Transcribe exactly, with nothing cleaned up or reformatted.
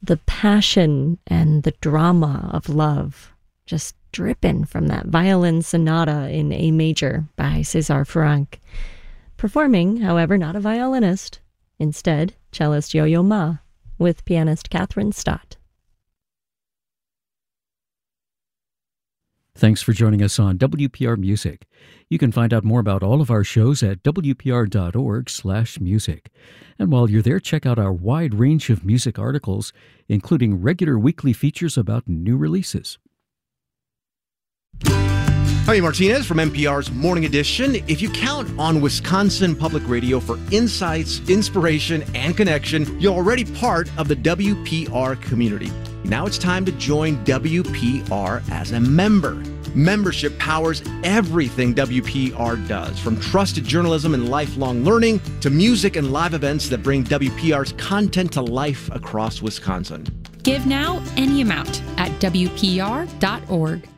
the passion and the drama of love just dripping from that violin sonata in A major by César Franck. Performing, however, not a violinist. Instead, cellist Yo-Yo Ma with pianist Catherine Stott. Thanks for joining us on W P R Music. You can find out more about all of our shows at w p r dot org slash music. And while you're there, check out our wide range of music articles, including regular weekly features about new releases. Jaime Martinez from N P R's Morning Edition. If you count on Wisconsin Public Radio for insights, inspiration, and connection, you're already part of the W P R community. Now it's time to join W P R as a member. Membership powers everything W P R does, from trusted journalism and lifelong learning to music and live events that bring W P R's content to life across Wisconsin. Give now any amount at w p r dot org.